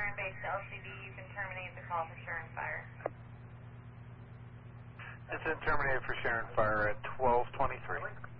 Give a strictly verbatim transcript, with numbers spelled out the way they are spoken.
Sharon Base to L C D, you can terminate the call for Sharon Fire. It's been terminated for Sharon Fire at twelve twenty-three.